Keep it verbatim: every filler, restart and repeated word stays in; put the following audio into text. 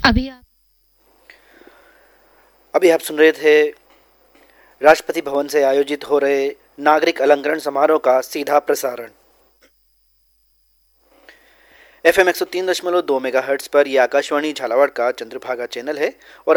अभी आप अभी आप सुन रहे थे राष्ट्रपति भवन से आयोजित हो रहे नागरिक अलंकरण समारोह का सीधा प्रसारण। एफ एम एक सौ तीन दशमलव दो मेगा हर्ट्स पर यह आकाशवाणी झालावाड़ का चंद्रभागा चैनल है और